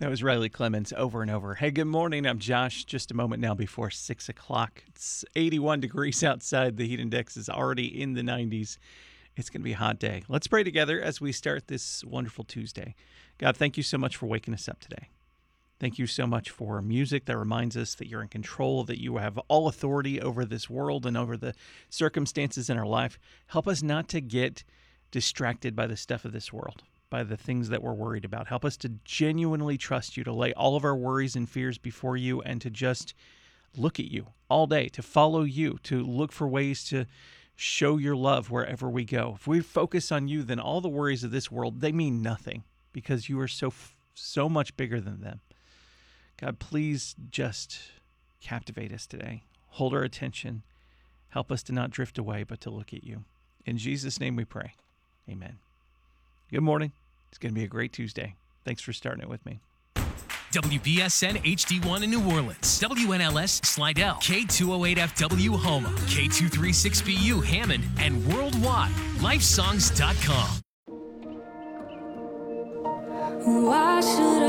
That was Riley Clemens over and over. Hey, good morning. I'm Josh. Just a moment now before 6 o'clock. It's 81 degrees outside. The heat index is already in the 90s. It's going to be a hot day. Let's pray together as we start this wonderful Tuesday. God, thank you so much for waking us up today. Thank you so much for music that reminds us that you're in control, that you have all authority over this world and over the circumstances in our life. Help us not to get distracted by the stuff of this world, by the things that we're worried about. Help us to genuinely trust you, to lay all of our worries and fears before you, and to just look at you all day, to follow you, to look for ways to show your love wherever we go. If we focus on you, then all the worries of this world, they mean nothing because you are so much bigger than them. God, please just captivate us today. Hold our attention. Help us to not drift away, but to look at you. In Jesus' name we pray. Amen. Good morning. It's going to be a great Tuesday. Thanks for starting it with me. WBSN HD1 in New Orleans, WNLS Slidell, K208FW Houma, K236BU Hammond, and worldwide, lifesongs.com. Why should